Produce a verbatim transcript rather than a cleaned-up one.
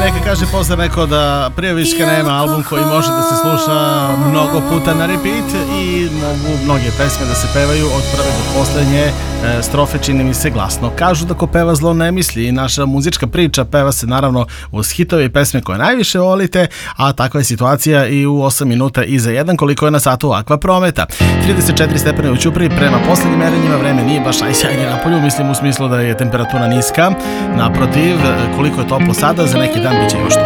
Neka kaže posle neko da Prijovićka nema album koji može da se sluša mnogo puta na repeat i mogu mnoge pesme da se pevaju od prve do poslednje e, strofe, čini mi se glasno. Kažu da ko peva zlo ne misli i naša muzička priča peva se naravno uz hitove i pesme koje najviše volite, a takva je situacija i u osam minuta iza jedan koliko je na satu Akva Prometa. trideset četiri stepene u Ćupriji, prema poslednjim merenjima vreme nije baš najsjajnije na polju, mislim u smislu da je temperatura niska. Naprotiv, koliko je toplo sada, za neki dan biće još